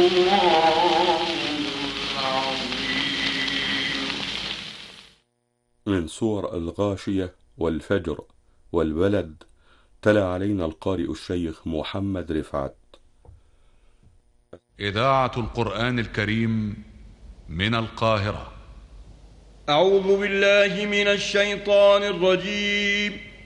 الله العظيم. من سور الغاشية والفجر والبلد. تلا علينا القارئ الشيخ محمد رفعت. إذاعة القرآن الكريم من القاهرة. أعوذ بالله من الشيطان الرجيم.